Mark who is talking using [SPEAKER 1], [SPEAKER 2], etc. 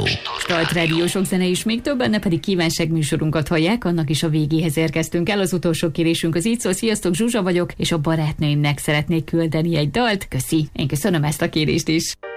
[SPEAKER 1] Start Radio, sok zene is, még több, benne pedig kívánság műsorunkat hallják, annak is a végéhez érkeztünk el. Az utolsó kérésünk az így szól: sziasztok, Zsuzsa vagyok, és a barátnőimnek szeretnék küldeni egy dalt. Köszi, én köszönöm ezt a kérést is.